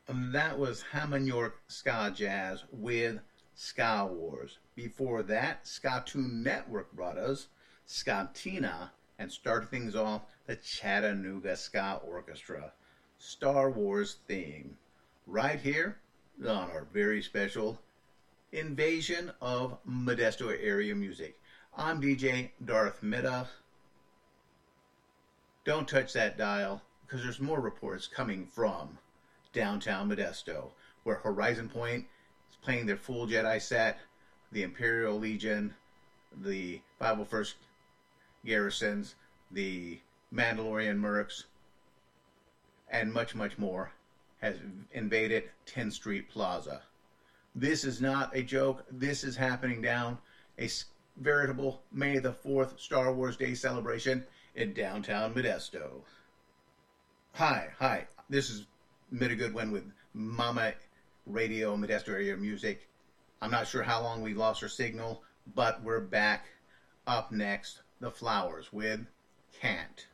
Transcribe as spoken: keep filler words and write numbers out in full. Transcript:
That was Hammond York Ska Jazz with Ska Wars. Before that, Ska Tune Network brought us Skatina and started things off the Chattanooga Ska Orchestra Star Wars theme. Right here on our very special Invasion of Modesto Area Music. I'm D J Darth Meta. Don't touch that dial because there's more reports coming from downtown Modesto, where Horizon Point is playing their full Jedi set, the Imperial Legion, the five oh first Garrisons, the Mandalorian Mercs, and much, much more has invaded tenth Street Plaza. This is not a joke. This is happening down a veritable May the fourth Star Wars Day celebration in downtown Modesto. Hi, hi. This is Mida Goodwin with Mama Radio Modesto Area Music. I'm not sure how long we lost our signal, but we're back. Up next, The Flowers with Can't.